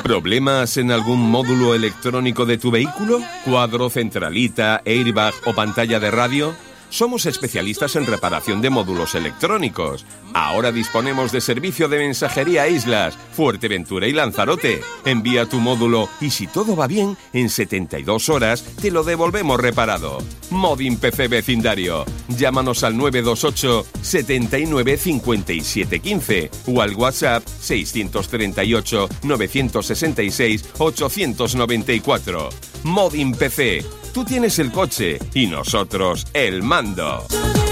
¿Problemas en algún módulo electrónico de tu vehículo? ¿Cuadro, centralita, airbag o pantalla de radio? Somos especialistas en reparación de módulos electrónicos. Ahora disponemos de servicio de mensajería Islas, Fuerteventura y Lanzarote. Envía tu módulo y si todo va bien, en 72 horas te lo devolvemos reparado. Modin PC Vecindario. Llámanos al 928 79 57 15 o al WhatsApp 638 966 894. Modin PC. Tú tienes el coche y nosotros el mando.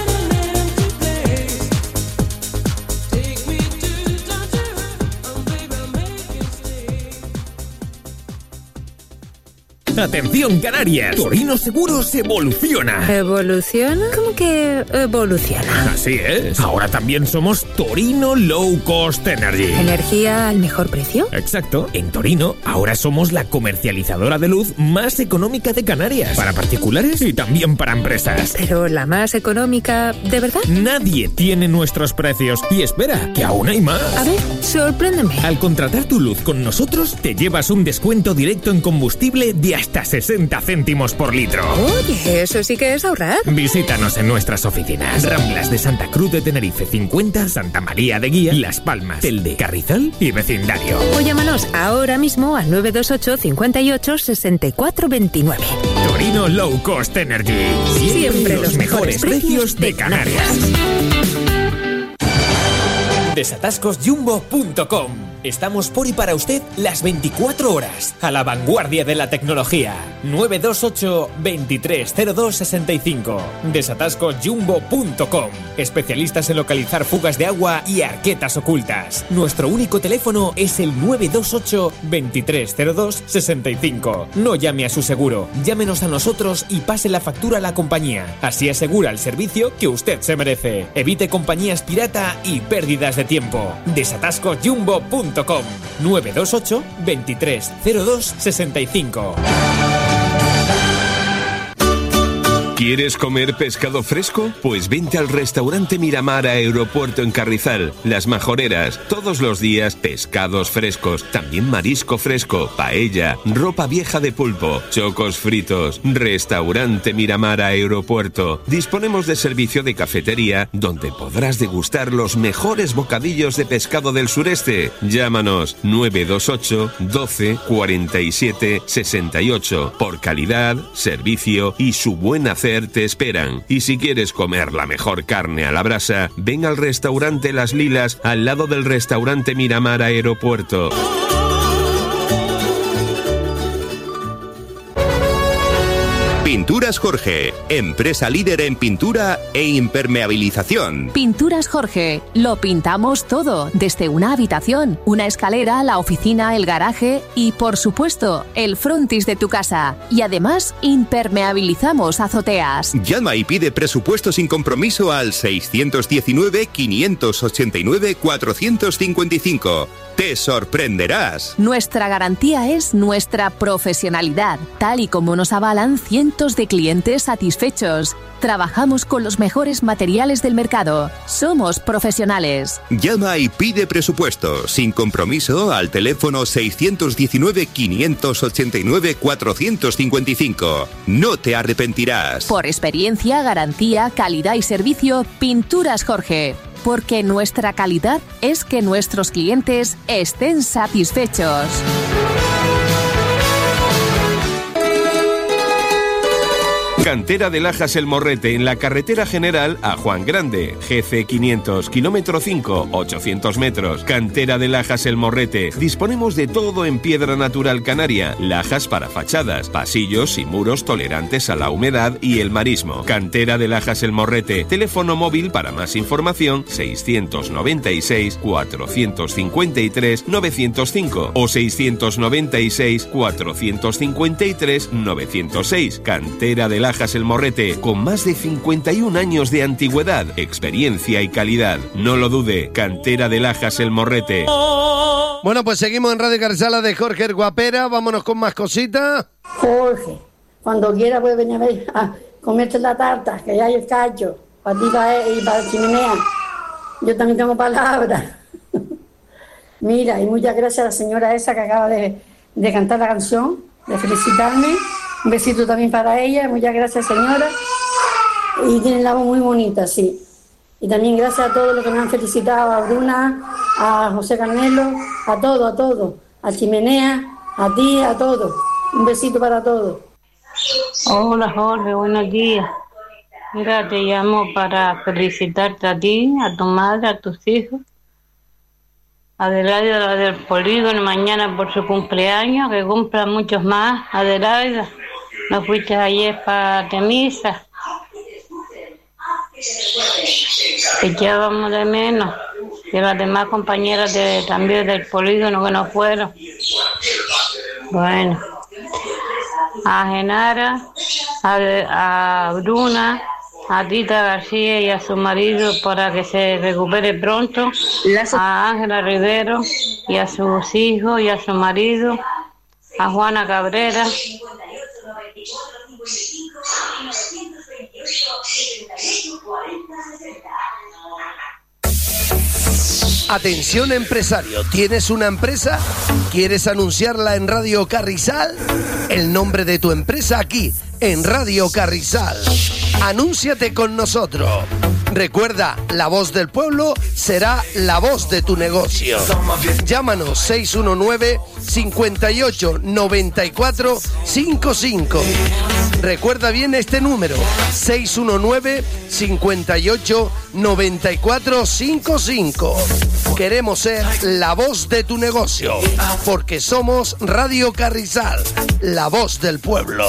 ¡Atención, Canarias! Torino Seguros evoluciona. ¿Evoluciona? ¿Cómo que evoluciona? Así es. Ahora también somos Torino Low Cost Energy. ¿Energía al mejor precio? Exacto. En Torino, ahora somos la comercializadora de luz más económica de Canarias. Para particulares y también para empresas. Pero la más económica, ¿de verdad? Nadie tiene nuestros precios. Y espera, que aún hay más. A ver, sorpréndeme. Al contratar tu luz con nosotros, te llevas un descuento directo en combustible de hasta 60 céntimos por litro. Oye, eso sí que es ahorrar. Visítanos en nuestras oficinas. Ramblas de Santa Cruz de Tenerife 50, Santa María de Guía, Las Palmas, Telde, Carrizal y Vecindario. O llámanos ahora mismo al 928 58 64 29. Torino Low Cost Energy. Siempre los mejores precios de Canarias. Desatascosjumbo.com. Estamos por y para usted las 24 horas, a la vanguardia de la tecnología. 928 230265. Desatascosjumbo.com. Especialistas en localizar fugas de agua y arquetas ocultas. Nuestro único teléfono es el 928 230265. No llame a su seguro, llámenos a nosotros y pase la factura a la compañía. Así asegura el servicio que usted se merece. Evite compañías pirata y pérdidas de tiempo. Desatascosjumbo.com. 928 230265. ¿Quieres comer pescado fresco? Pues vente al restaurante Miramar Aeropuerto en Carrizal. Las Majoreras, todos los días pescados frescos, también marisco fresco, paella, ropa vieja de pulpo, chocos fritos. Restaurante Miramar Aeropuerto. Disponemos de servicio de cafetería donde podrás degustar los mejores bocadillos de pescado del sureste. Llámanos 928 12 47 68. Por calidad, servicio y su buen hacer te esperan. Y si quieres comer la mejor carne a la brasa, ven al restaurante Las Lilas al lado del restaurante Miramar Aeropuerto. Pinturas Jorge, empresa líder en pintura e impermeabilización. Pinturas Jorge, lo pintamos todo, desde una habitación, una escalera, la oficina, el garaje y, por supuesto, el frontis de tu casa. Y además, impermeabilizamos azoteas. Llama y pide presupuesto sin compromiso al 619 589 455. Te sorprenderás. Nuestra garantía es nuestra profesionalidad, tal y como nos avalan cientos de clientes satisfechos. Trabajamos con los mejores materiales del mercado. Somos profesionales. Llama y pide presupuesto sin compromiso al teléfono 619 589 455. No te arrepentirás. Por experiencia, garantía, calidad y servicio, Pinturas Jorge. Porque nuestra calidad es que nuestros clientes estén satisfechos. Cantera de Lajas El Morrete, en la carretera general a Juan Grande, GC 500, kilómetro 5, 800 metros. Cantera de Lajas El Morrete. Disponemos de todo en piedra natural canaria, lajas para fachadas, pasillos y muros tolerantes a la humedad y el marismo. Cantera de Lajas El Morrete. Teléfono móvil para más información 696 453 905 o 696 453 906. Cantera de Lajas El Morrete, con más de 51 años de antigüedad, experiencia y calidad. No lo dude, Cantera de Lajas El Morrete. Bueno, pues seguimos en Radio Carrizal de Jorge el Guapera. Vámonos con más cositas. Jorge, cuando quiera puede venir a comerte la tarta, que ya hay el cacho, para ti y para la chimenea. Yo también tengo palabras. Mira, y muchas gracias a la señora esa que acaba de cantar la canción, de felicitarme. Un besito también para ella, muchas gracias, señora. Y tienen la voz muy bonita, sí. Y también gracias a todos los que me han felicitado, a Bruna, a José Carmelo, a todos, a Chimenea, a ti, a todos. Un besito para todos. Hola Jorge, buenos días. Mira, te llamo para felicitarte a ti, a tu madre, a tus hijos. Adelaida, la del polígono, mañana por su cumpleaños, que cumpla muchos más. Adelaida, ¿no fuiste ayer para Temisa? Que echábamos de menos. Y las demás compañeras también del polígono que no fueron. Bueno, a Genara, a Bruna, a Tita García y a su marido para que se recupere pronto, a Ángela Rivero y a sus hijos y a su marido, a Juana Cabrera. Atención empresario, ¿tienes una empresa? ¿Quieres anunciarla en Radio Carrizal? El nombre de tu empresa aquí, en Radio Carrizal. Anúnciate con nosotros. Recuerda, la voz del pueblo será la voz de tu negocio. Llámanos 619 58 94 55. Recuerda bien este número, 619 58 94 55. Queremos ser la voz de tu negocio, porque somos Radio Carrizal, la voz del pueblo.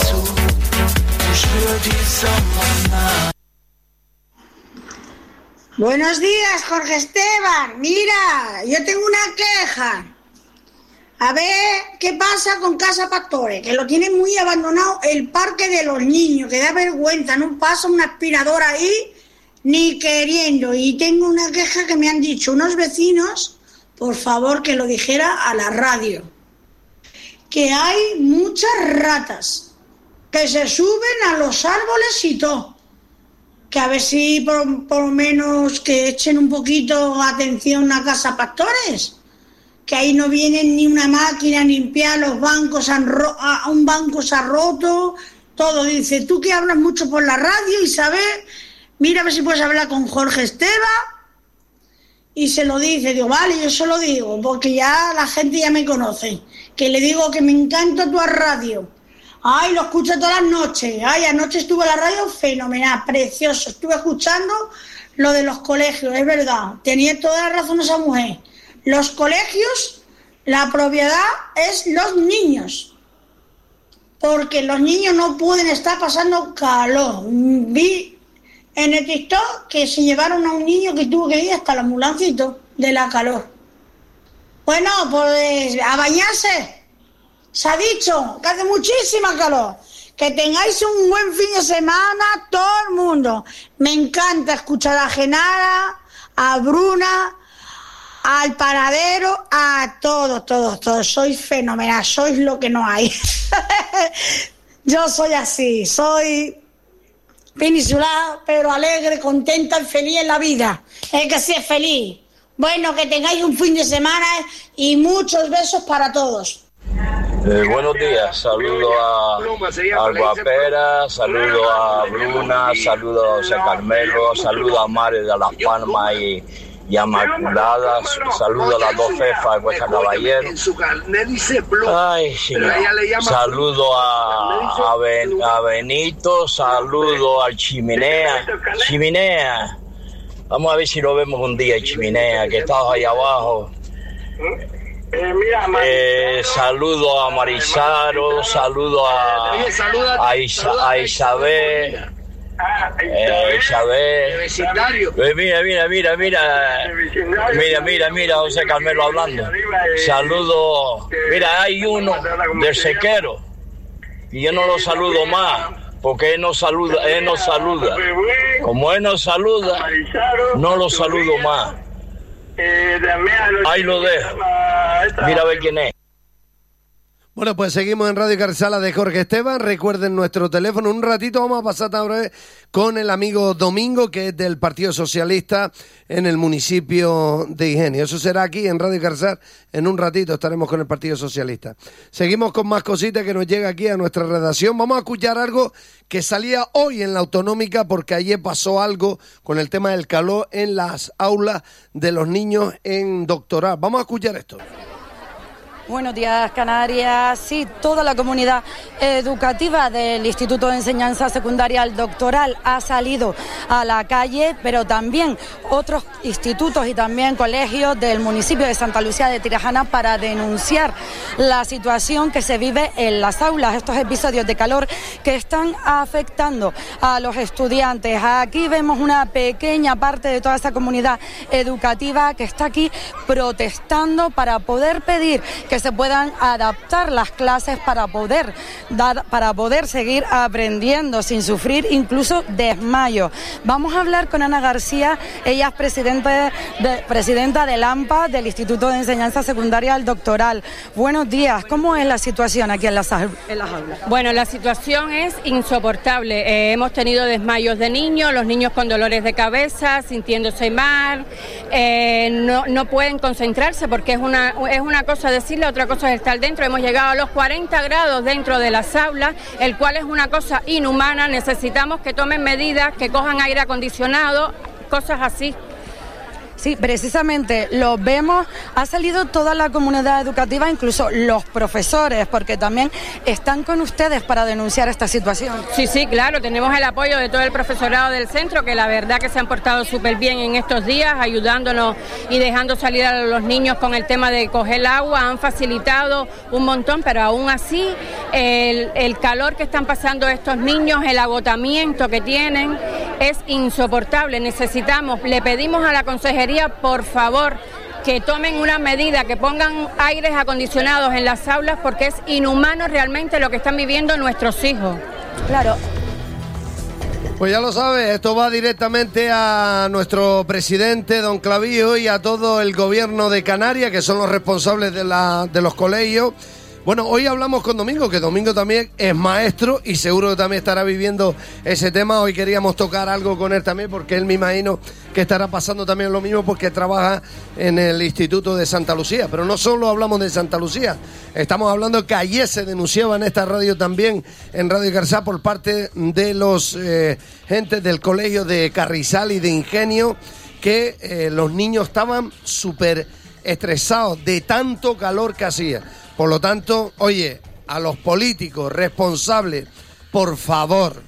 Buenos días, Jorge Esteban. Mira, yo tengo una queja. A ver qué pasa con Casa Pastores, que lo tienen muy abandonado el parque de los niños, que da vergüenza, no pasa una aspiradora ahí ni queriendo. Y tengo una queja que me han dicho unos vecinos, por favor que lo dijera a la radio, que hay muchas ratas que se suben a los árboles y todo. Que a ver si por lo menos que echen un poquito atención a Casa Pastores. Que ahí no vienen ni una máquina a limpiar los bancos, un banco se ha roto, todo. Dice, tú que hablas mucho por la radio, Isabel, mira a ver si puedes hablar con Jorge Esteban. Y se lo dice, digo, vale, yo se lo digo, porque ya la gente ya me conoce. Que le digo que me encanta tu radio. Ay, lo escucho todas las noches. Ay, anoche estuve en la radio, fenomenal, precioso. Estuve escuchando lo de los colegios, es verdad. Tenía toda la razón esa mujer. Los colegios, la propiedad es los niños. Porque los niños no pueden estar pasando calor. Vi en el TikTok que se llevaron a un niño que tuvo que ir hasta la ambulancia y todo, de la calor. Bueno, pues a bañarse. Se ha dicho que hace muchísima calor. Que tengáis un buen fin de semana, todo el mundo. Me encanta escuchar a Genara, a Bruna, al panadero, a todos. Sois fenomenal, sois lo que no hay. Yo soy así, soy peninsular, pero alegre, contenta y feliz en la vida. Es que sí es feliz. Bueno, que tengáis un fin de semana y muchos besos para todos. Buenos días, saludo a Guapera, saludo a Bruna, saludo a José Carmelo, saludo a Mare de Las Palmas y a Maculada, saludo a las dos jefas de Cuesta Caballero. Ay, saludo a Benito, saludo al Chimenea. Vamos a ver si lo vemos un día, Chimenea, que estás ahí abajo. Saludo a Marizaro, saludo a Isabel. Mira, José Carmelo hablando. Saludo, mira, hay uno del sequero y yo no lo saludo más porque él no saluda. Como él no saluda, no lo saludo más. Ahí lo dejo. Mira a ver quién es. Bueno, pues seguimos en Radio Carrizal de Jorge Esteban. Recuerden nuestro teléfono. Un ratito vamos a pasar ahora con el amigo Domingo, que es del Partido Socialista en el municipio de Ingenio. Eso será aquí en Radio Carrizal. En un ratito estaremos con el Partido Socialista. Seguimos con más cositas que nos llega aquí a nuestra redacción. Vamos a escuchar algo que salía hoy en la Autonómica, porque ayer pasó algo con el tema del calor en las aulas de los niños en doctoral. Vamos a escuchar esto. Buenos días, Canarias. Sí, toda la comunidad educativa del Instituto de Enseñanza Secundaria El Doctoral ha salido a la calle, pero también otros institutos y también colegios del municipio de Santa Lucía de Tirajana para denunciar la situación que se vive en las aulas, estos episodios de calor que están afectando a los estudiantes. Aquí vemos una pequeña parte de toda esa comunidad educativa que está aquí protestando para poder pedir que se puedan adaptar las clases para poder seguir aprendiendo sin sufrir incluso desmayo. Vamos a hablar con Ana García, ella es presidenta del AMPA, del Instituto de Enseñanza Secundaria El Doctoral. Buenos días, ¿cómo es la situación aquí en las aulas? Bueno, la situación es insoportable. Hemos tenido desmayos de niños, los niños con dolores de cabeza, sintiéndose mal, no pueden concentrarse porque es una cosa decirle, otra cosa es estar dentro. Hemos llegado a los 40 grados dentro de las aulas, el cual es una cosa inhumana. Necesitamos que tomen medidas, que cojan aire acondicionado, cosas así. Sí, precisamente lo vemos, ha salido toda la comunidad educativa, incluso los profesores, porque también están con ustedes para denunciar esta situación. Sí, claro, tenemos el apoyo de todo el profesorado del centro, que la verdad que se han portado súper bien en estos días, ayudándonos y dejando salir a los niños con el tema de coger el agua, han facilitado un montón, pero aún así el calor que están pasando estos niños, el agotamiento que tienen, es insoportable. Le pedimos a la consejería, por favor, que tomen una medida, que pongan aires acondicionados en las aulas, porque es inhumano realmente lo que están viviendo nuestros hijos. Claro. Pues ya lo sabes, esto va directamente a nuestro presidente, don Clavijo, y a todo el gobierno de Canarias, que son los responsables de los colegios. Bueno, hoy hablamos con Domingo, que Domingo también es maestro y seguro que también estará viviendo ese tema. Hoy queríamos tocar algo con él también, porque él me imagino que estará pasando también lo mismo, porque trabaja en el Instituto de Santa Lucía. Pero no solo hablamos de Santa Lucía, estamos hablando que ayer se denunciaba en esta radio también, en Radio Carrizal, por parte de los gentes del colegio de Carrizal y de Ingenio, que los niños estaban súper estresados de tanto calor que hacía. Por lo tanto, oye, a los políticos responsables, por favor,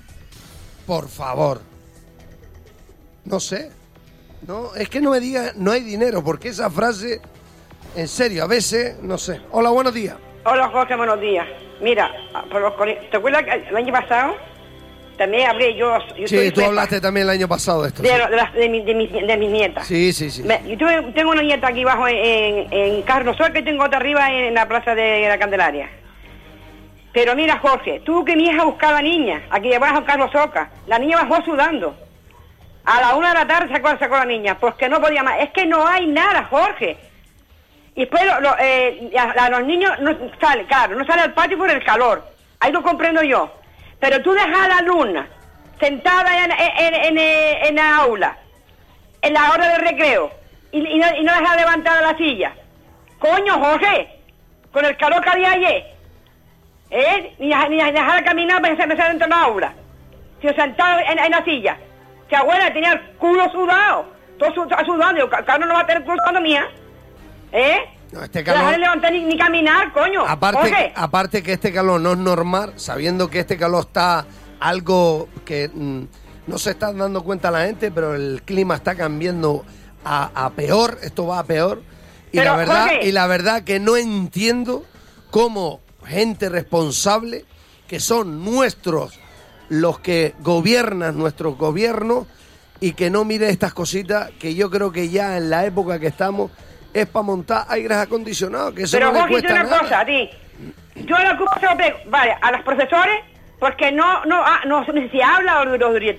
no sé, no, es que no me diga no hay dinero, porque esa frase, en serio, a veces, no sé. Hola, buenos días. Hola, Jorge, buenos días. Mira, ¿te acuerdas que el año pasado también hablé yo sí, tú hablaste también el año pasado de esto. De mis nietas. Sí. Yo tengo una nieta aquí abajo en Carlos Soca y tengo otra arriba en la plaza de la Candelaria. Pero mira, Jorge, tuvo que mi hija buscar a la niña, aquí abajo en Carlos Soca. La niña bajó sudando. A la 1 de la tarde sacó a la niña, porque no podía más. Es que no hay nada, Jorge. Y después los niños no salen, claro, no salen al patio por el calor. Ahí lo comprendo yo. Pero tú dejas a la alumna sentada en la aula, en la hora de recreo, y no dejas levantada la silla. Coño, Jorge, con el calor que había ayer, ni dejar caminar para meterse dentro de la aula. Si sentado en la silla. Si abuela tenía el culo sudado, todo sudando, yo, claro, no va a tener culo sudando mía. No, este calor, no dejar de levantar ni caminar, coño. Aparte que este calor no es normal, sabiendo que este calor está algo que no se está dando cuenta la gente, pero el clima está cambiando a peor, esto va a peor. Y la verdad que no entiendo cómo gente responsable, que son los que gobiernan nuestros gobiernos, y que no mire estas cositas, que yo creo que ya en la época que estamos es para montar aires acondicionados, que eso pero no le cuesta nada. Pero Jorge, una cosa, a ti, yo la culpa se lo pego, vale, a los profesores, porque no sé si habla o los